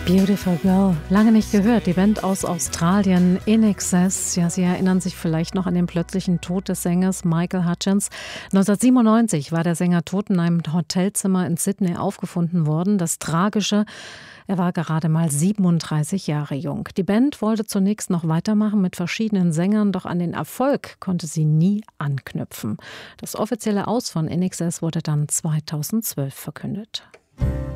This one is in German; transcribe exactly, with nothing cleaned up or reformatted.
Beautiful Girl, lange nicht gehört. Die Band aus Australien, In Excess. Ja, Sie erinnern sich vielleicht noch an den plötzlichen Tod des Sängers Michael Hutchence. neunzehnhundertsiebenundneunzig war der Sänger tot in einem Hotelzimmer in Sydney aufgefunden worden. Das Tragische: Er war gerade mal siebenunddreißig Jahre jung. Die Band wollte zunächst noch weitermachen mit verschiedenen Sängern, doch an den Erfolg konnte sie nie anknüpfen. Das offizielle Aus von In Excess wurde dann zweitausendzwölf verkündet.